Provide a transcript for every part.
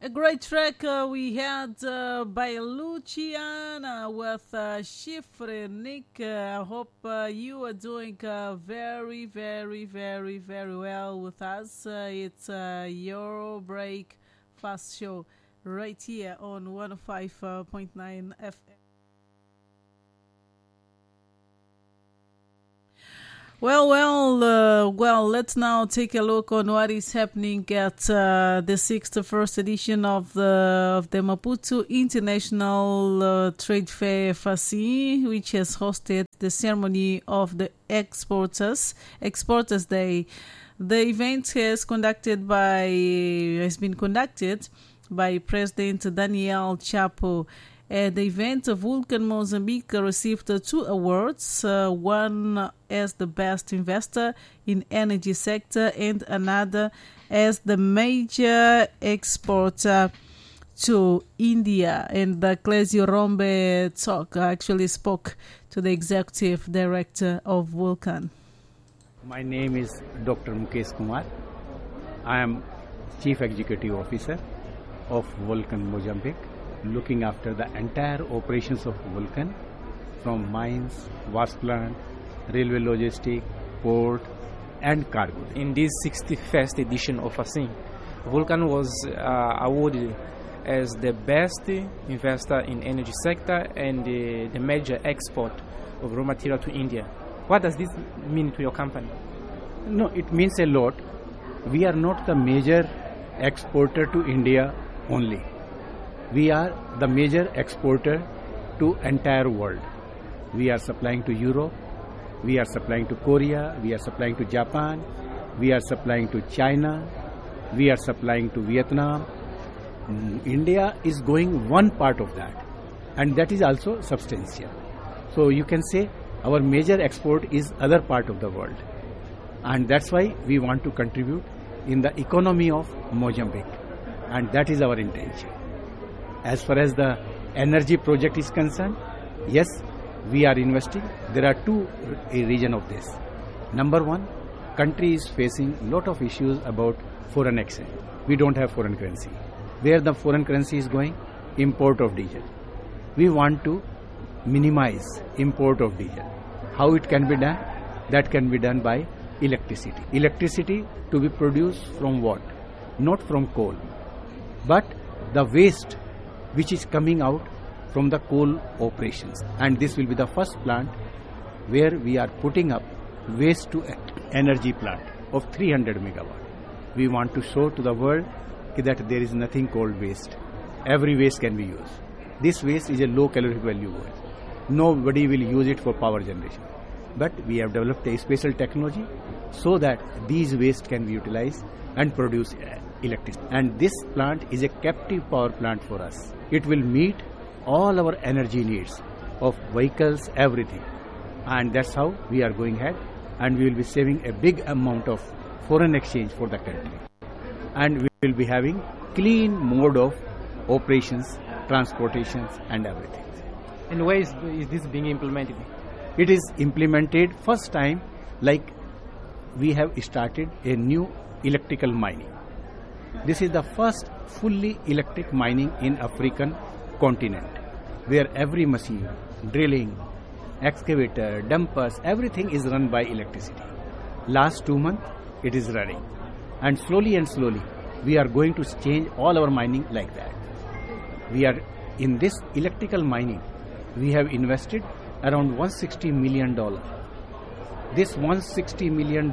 A great track we had by Luciana with Schifrenik. I hope you are doing very, very, very, very well with us. It's your breakfast show right here on 105.9 FM. Well, let's now take a look on what is happening at the 61st edition of the Maputo International Trade Fair FACI, which has hosted the ceremony of the Exporters Day. The event has been conducted by President Daniel Chapo. At the event, Vulcan Mozambique received 2 awards, one as the best investor in energy sector and another as the major exporter to India. And Clesio Rombe actually spoke to the executive director of Vulcan. My name is Dr. Mukesh Kumar. I am Chief Executive Officer of Vulcan Mozambique, looking after the entire operations of Vulcan, from mines, waste plant, railway logistic, port, and cargo. In this 61st edition of FACI, Vulcan was awarded as the best investor in energy sector and the major export of raw material to India. What does this mean to your company? No, it means a lot. We are not the major exporter to India only. We are the major exporter to entire world. We are supplying to Europe, we are supplying to Korea, we are supplying to Japan, we are supplying to China, we are supplying to Vietnam. India is going one part of that, and that is also substantial. So you can say our major export is other part of the world, and that's why we want to contribute in the economy of Mozambique, and that is our intention. As far as the energy project is concerned, yes, we are investing. There are 2 regions of this. Number 1, country is facing lot of issues about foreign exchange. We don't have foreign currency. Where the foreign currency is going? Import of diesel. We want to minimize import of diesel. How it can be done? That can be done by electricity. Electricity to be produced from what? Not from coal, but the waste which is coming out from the coal operations. And this will be the first plant where we are putting up waste to energy plant of 300 megawatt. We want to show to the world that there is nothing called waste. Every waste can be used. This waste is a low calorific value waste. Nobody will use it for power generation. But we have developed a special technology so that these waste can be utilized and produce electricity. And this plant is a captive power plant for us. It will meet all our energy needs of vehicles, everything. And that's how we are going ahead, and we will be saving a big amount of foreign exchange for the country. And we will be having clean mode of operations, transportations, and everything. And where is this being implemented? It is implemented first time, like we have started a new electrical mining. This is the first fully electric mining in African continent, where every machine, drilling, excavator, dumpers, everything is run by electricity. Last 2 months, it is running. And slowly, we are going to change all our mining like that. We are in this electrical mining, we have invested around $160 million. This $160 million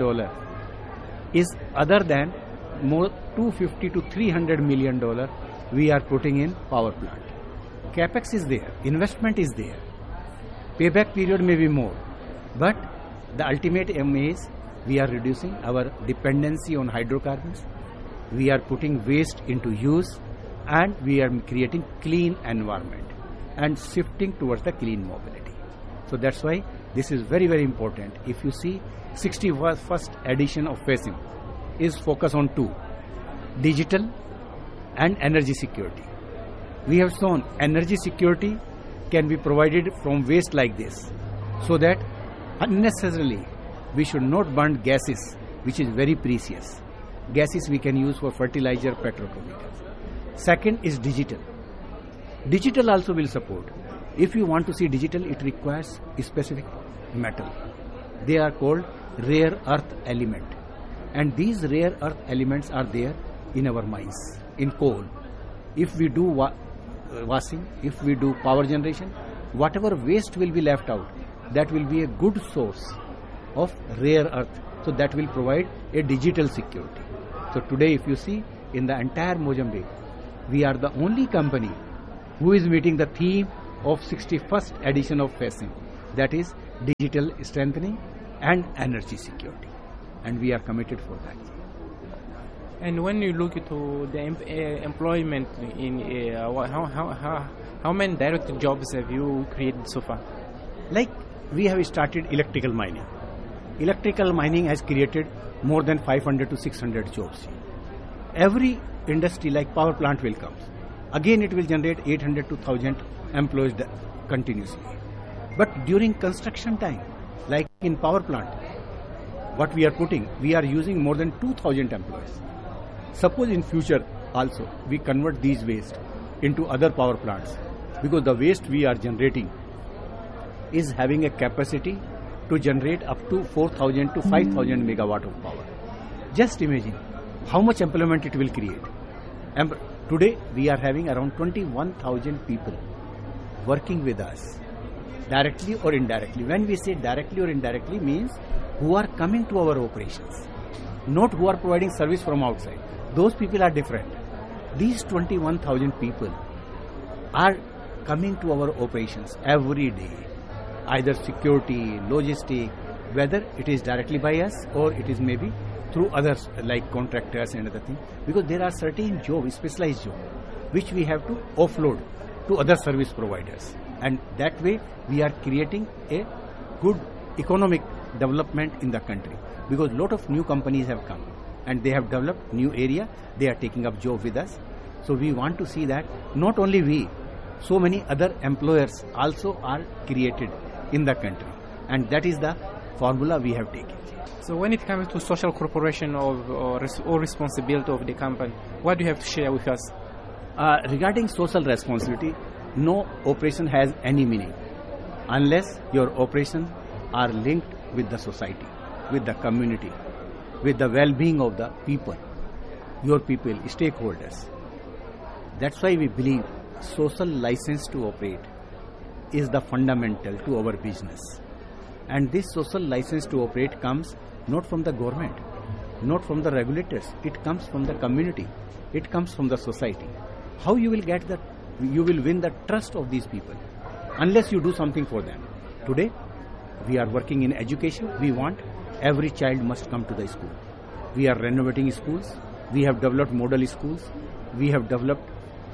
is other than more $250 to $300 million we are putting in power plant. Capex is there, investment is there. Payback period may be more, but the ultimate aim is we are reducing our dependency on hydrocarbons. We are putting waste into use, and we are creating clean environment and shifting towards the clean mobility. So that's why this is very, very important. If you see 61st edition of FACI is focused on 2, digital and energy security. We have shown energy security can be provided from waste like this, so that unnecessarily we should not burn gases, which is very precious. Gases we can use for fertilizer, petrochemicals. Second is digital. Digital also will support. If you want to see digital, it requires a specific metal. They are called rare earth element. And these rare earth elements are there in our mines, in coal. If we do washing, if we do power generation, whatever waste will be left out, that will be a good source of rare earth. So that will provide a digital security. So today if you see in the entire Mozambique, we are the only company who is meeting the theme of 61st edition of FASIM, that is digital strengthening and energy security. And we are committed for that. And when you look to the employment in how many direct jobs have you created so far? Like we have started electrical mining. Electrical mining has created more than 500 to 600 jobs. Every industry like power plant will come. Again it will generate 800 to 1000 employees continuously. But during construction time, like in power plant, what we are putting, we are using more than 2000 employees. Suppose in future also we convert these waste into other power plants, because the waste we are generating is having a capacity to generate up to 4000 to 5000 megawatt of power. Just imagine how much employment it will create. And today we are having around 21,000 people working with us, directly or indirectly. When we say directly or indirectly, means who are coming to our operations, not who are providing service from outside. Those people are different. These 21,000 people are coming to our operations every day, either security, logistic, whether it is directly by us or it is maybe through others like contractors and other things, because there are certain jobs, specialized jobs, which we have to offload to other service providers. And that way we are creating a good economic development in the country, because lot of new companies have come and they have developed new area, they are taking up job with us. So we want to see that not only we, so many other employers also are created in the country, and that is the formula we have taken. So when it comes to social corporation or responsibility of the company, what do you have to share with us? Regarding social responsibility, no operation has any meaning unless your operations are linked with the society, with the community, with the well-being of the people, your people, stakeholders. That's why we believe social license to operate is the fundamental to our business. And this social license to operate comes not from the government, not from the regulators, it comes from the community, it comes from the society. How you will get that? You will win the trust of these people unless you do something for them. Today, we are working in education. We want every child must come to the school. We are renovating schools. We have developed model schools. We have developed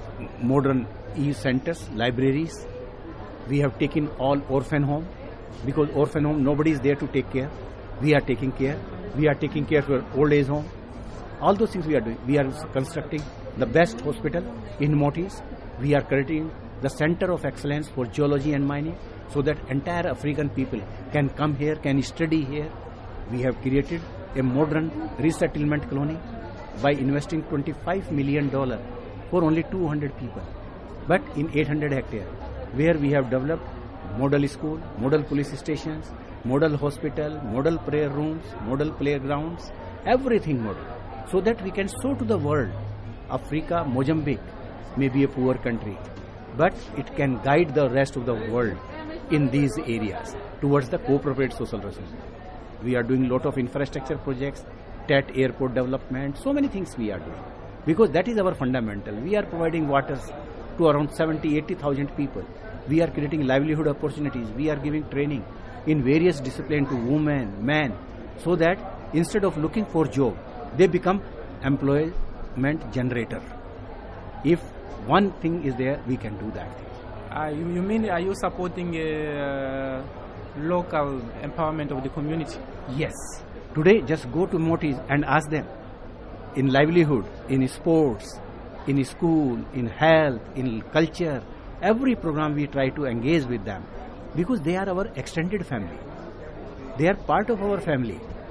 modern e-centers, libraries. We have taken all orphan home, because orphan home, nobody is there to take care. We are taking care. We are taking care for old age home. All those things we are doing. We are constructing the best hospital in Motis. We are creating the center of excellence for geology and mining, so that entire African people can come here, can study here. We have created a modern resettlement colony by investing $25 million for only 200 people, but in 800 hectares, where we have developed model school, model police stations, model hospital, model prayer rooms, model playgrounds, everything model, so that we can show to the world, Africa, Mozambique may be a poor country, but it can guide the rest of the world in these areas towards the co-appropriate social responsibility. We are doing a lot of infrastructure projects, TET airport development, so many things we are doing, because that is our fundamental. We are providing waters to around 70,000-80,000 people. We are creating livelihood opportunities. We are giving training in various disciplines to women, men, so that instead of looking for job, they become employment generator. If one thing is there, we can do that. You mean, are you supporting local empowerment of the community? Yes. Today, just go to Motis and ask them. In livelihood, in sports, in school, in health, in culture, every program we try to engage with them, because they are our extended family. They are part of our family.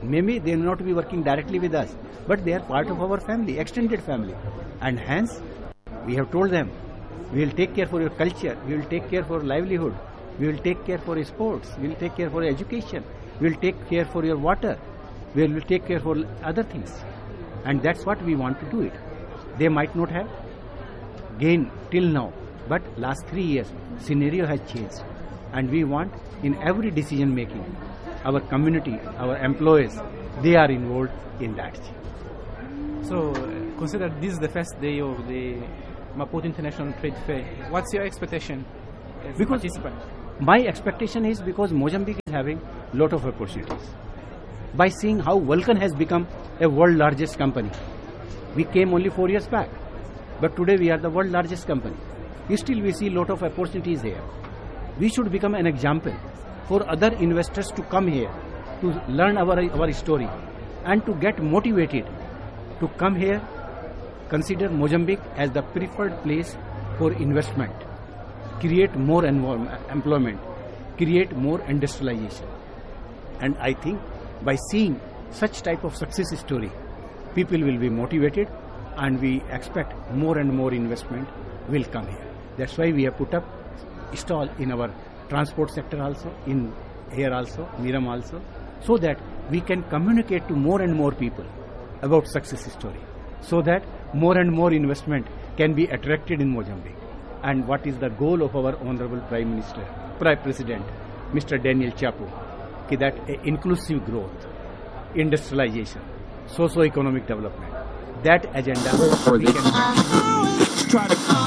Maybe they will not be working directly with us, but they are part of our family, extended family. And hence, we have told them, we will take care for your culture, we will take care for livelihood, we will take care for sports, we will take care for education, we will take care for your water, we will take care for other things. And that's what we want to do it. They might not have gained till now, but last 3 years, scenario has changed. And we want in every decision making, our community, our employees, they are involved in that. So, consider this is the first day of the Maputo International Trade Fair. What's your expectation as a participant? My expectation is because Mozambique is having a lot of opportunities. By seeing how Vulcan has become a world largest company. We came only 4 years back, but today we are the world largest company. Still we see a lot of opportunities here. We should become an example for other investors to come here, to learn our story and to get motivated to come here, consider Mozambique as the preferred place for investment, create more employment, create more industrialization. And I think by seeing such type of success story, people will be motivated and we expect more and more investment will come here. That's why we have put up stall in our transport sector also, in here also, Miram also, so that we can communicate to more and more people about success story, so that more and more investment can be attracted in Mozambique. And what is the goal of our Honorable Prime President, Mr. Daniel Chapo, that inclusive growth, industrialization, socio-economic development, that agenda we can achieve.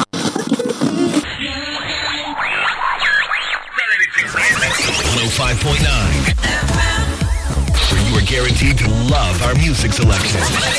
105.9, where you are guaranteed to love our music selection.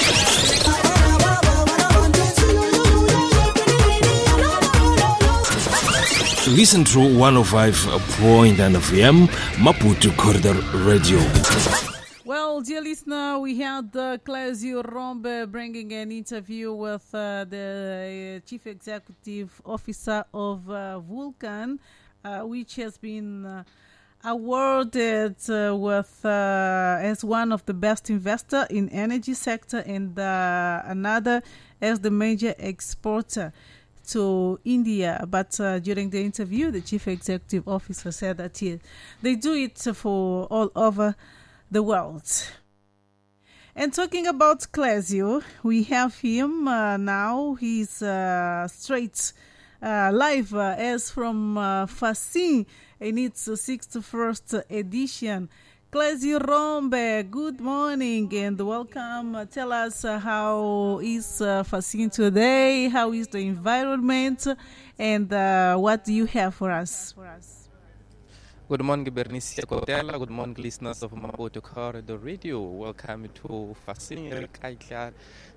Listen to 105.9 FM Maputo Corridor Radio. Well, dear listener, we had Clésio Rombe bringing an interview with the Chief Executive Officer of Vulcan, which has been awarded with as one of the best investor in energy sector and another as the major exporter to India. But during the interview, the Chief Executive Officer said that they do it for all over the world. And talking about Clésio, we have him now. He's straight live as from Facim in its 61st edition. Clésio Rombe, good morning and welcome. Tell us how is Facim today, how is the environment, and what do you have for us? Good morning, Bernicia Cotella. Good morning, listeners of Maputo Corridor Radio. Welcome to Facim Kaika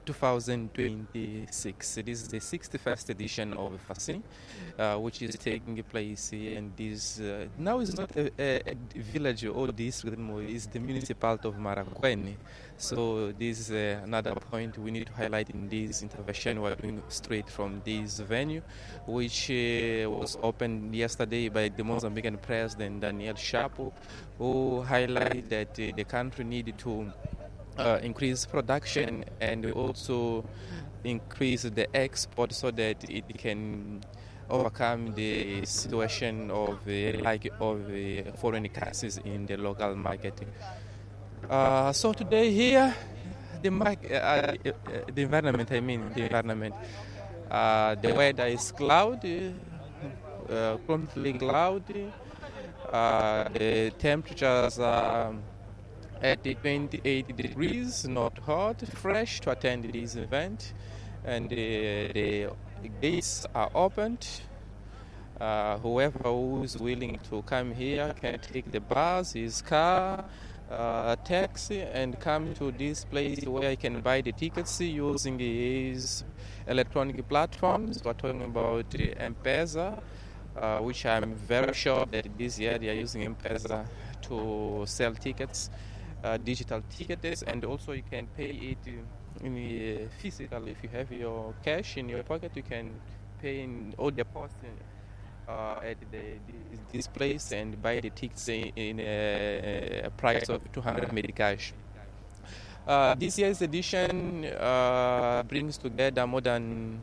2026. It is the 61st edition of Facim, which is taking place here. And this now is not a village or district, it's the municipality of Marakwene. So this is another point we need to highlight in this intervention. We are doing straight from this venue, which was opened yesterday by the Mozambican President Daniel Chapo, who highlighted that the country needed to increase production and also increase the export so that it can overcome the situation of lack of foreign currencies in the local market. So today here, the environment. The weather is cloudy, completely cloudy. The temperatures are at 28 degrees, not hot, fresh to attend this event, and the gates are opened. Whoever who is willing to come here can take the bus, his car, a taxi, and come to this place where he can buy the tickets using his electronic platforms. We're talking about M-Pesa, which I'm very sure that this year they are using M-Pesa to sell tickets, digital tickets, and also you can pay it in physical. If you have your cash in your pocket, you can pay in or deposit at this place and buy the tickets in a price of 200 medicash. This year's edition brings together more than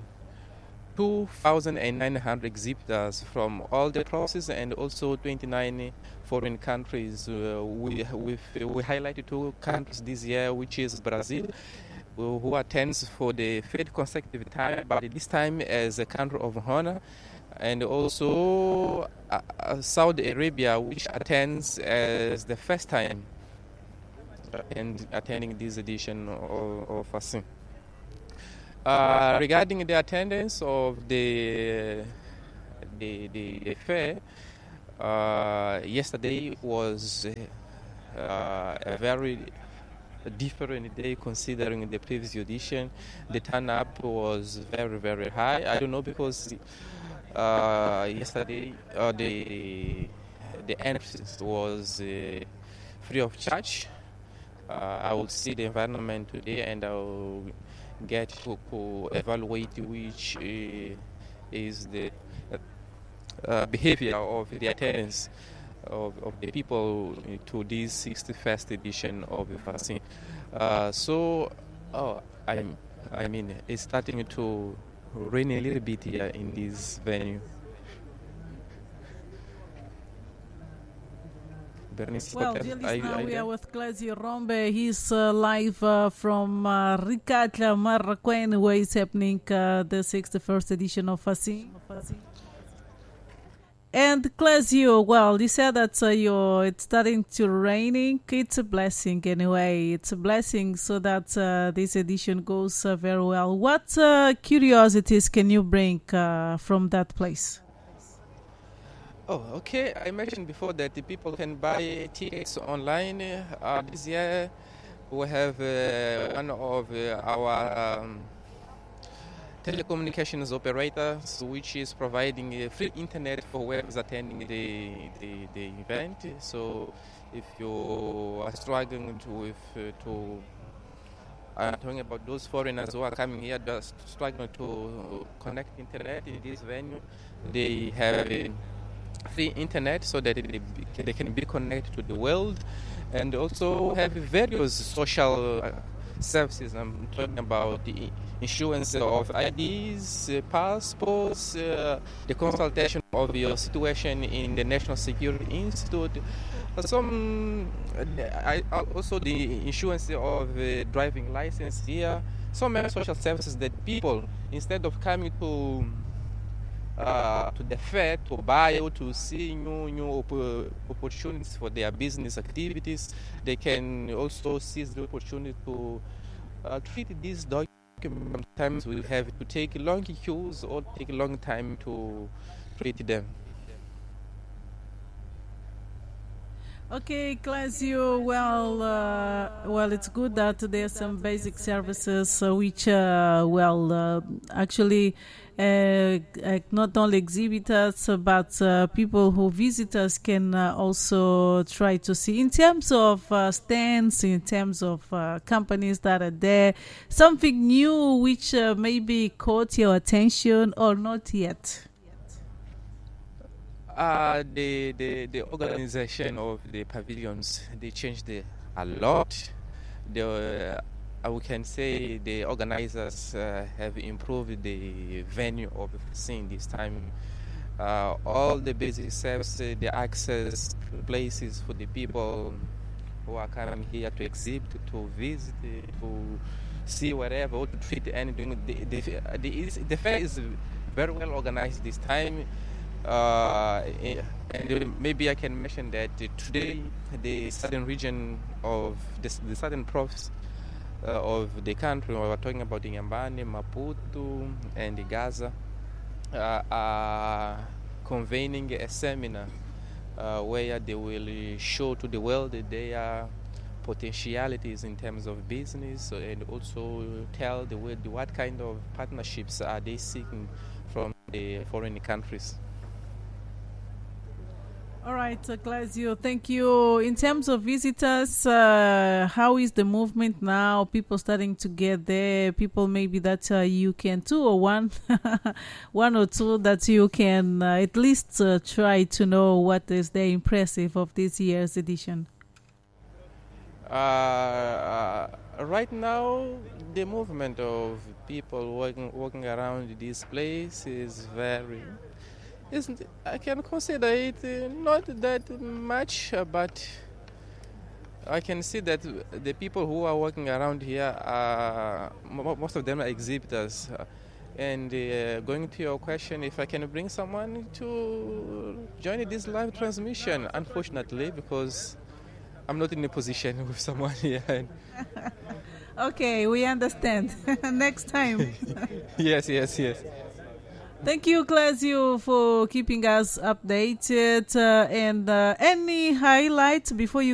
2,900 exhibitors from all the provinces and also 29 foreign countries. We highlighted 2 countries this year, which is Brazil, who attends for the 3rd consecutive time, but this time as a country of honor, and also Saudi Arabia, which attends as the first time and attending this edition of FACIN. Regarding the attendance of the fair, yesterday was a very different day considering the previous edition. The turn-up was very, very high. I don't know because yesterday the entrance was free of charge. I will see the environment today and I will get to evaluate which is the behavior of the attendance of the people to this 61st edition of the FACIN. I mean, it's starting to rain a little bit here in this venue. Well, now we are with Claudio Rombe. He's live from Ricatla, Marraquén, where is happening the 61st edition of FACIN. And Claudio, well, you said that it's starting to raining. It's a blessing anyway. It's a blessing so that this edition goes very well. What curiosities can you bring from that place? Oh, okay. I mentioned before that the people can buy tickets online. This year we have one of our telecommunications operators which is providing free internet for whoever's attending the event. So if you are struggling I'm talking about those foreigners who are coming here just struggling to connect internet in this venue, they have free internet so that they can be connected to the world, and also have various social services. I'm talking about the issuance of IDs, passports, the consultation of your situation in the National Security Institute, also the issuance of driving license here. So many social services that people, instead of coming to the fair to buy or to see new opportunities for their business activities, they can also seize the opportunity to treat these documents. Sometimes we have to take long queues or take a long time to treat them. Okay, Claudio. Well, it's good that there are some basic services which, actually, not only exhibitors but people who visit us can also try to see in terms of stands, in terms of companies that are there, something new which maybe caught your attention or not yet. The organization of the pavilions, they changed a lot. We can say the organizers have improved the venue of the scene this time. All the basic services, the access places for the people who are coming here to exhibit, to visit, to see whatever, or to treat anything. The fair is very well organized this time. And maybe I can mention that today the southern region of the southern province of the country, we're talking about Inhambane, Maputo, and Gaza, are convening a seminar where they will show to the world their potentialities in terms of business, and also tell the world what kind of partnerships are they seeking from the foreign countries. All right, Claudio, thank you. In terms of visitors, how is the movement now? People starting to get there? People maybe that you can one or two that you can at least try to know what is the impressive of this year's edition? Right now, the movement of people walking around this place is very. Isn't I can consider it not that much, but I can see that the people who are walking around here are most of them are exhibitors. And going to your question, if I can bring someone to join this live transmission, unfortunately, because I'm not in a position with someone here. Okay, we understand. Next time. Yes. Thank you, Clasio, for keeping us updated. And any highlights before you